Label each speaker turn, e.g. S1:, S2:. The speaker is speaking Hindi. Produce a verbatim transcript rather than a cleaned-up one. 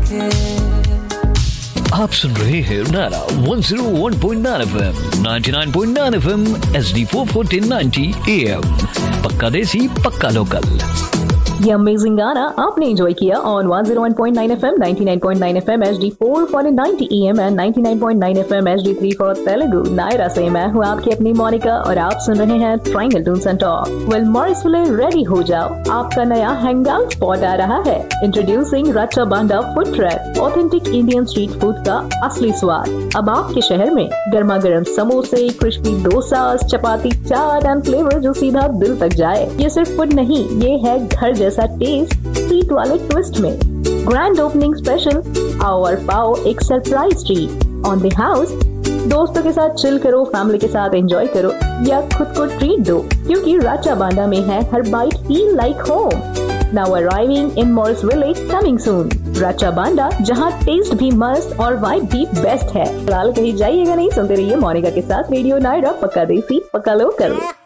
S1: आप सुन रहे हैं नारा one zero one point nine FM, ninety nine point nine FM, HD four fourteen ninety am. पक्का देसी पक्का लोकल।
S2: ये अमेजिंग गाना आपने एंजॉय किया on one zero one point nine FM, ninety nine point nine FM, HD four fourteen ninety am and ninety nine point nine FM, HD three for Telugu. Naira से मैं हूँ आपकी अपनी मोनिका और आप सुन रहे हैं triangle Toons and talk. Well Morrisville, ready हो जाओ, आपका नया हैंगआउट स्पॉट आ रहा है। इंट्रोड्यूसिंग रचा बांडा food track, authentic Indian street food का असली स्वाद अब आपके शहर में। गर्मा गर्म समोसे, crispy dosa, chapati, chaat and flavour जो सीधा दिल तक जाए। ये सिर्फ फूड नहीं, ये है घर जैसा टेस्ट स्वीट वाले ट्विस्ट में। ग्रैंड ओपनिंग स्पेशल, आवर पाओ एक surprise treat on the house. दोस्तों के साथ चिल करो, फैमिली के साथ एंजॉय करो या खुद को ट्रीट दो, क्योंकि राचा बांडा में है हर bite feel like home. Now arriving इन मॉरिसविले, कमिंग सून। राचा बांडा, जहां टेस्ट भी मस्त और वाइब भी बेस्ट है। फिलहाल कहीं जाइएगा नहीं, सुनते रहिए मोनिका के साथ रेडियो नायरा, पक्का देसी पक्का लोकल।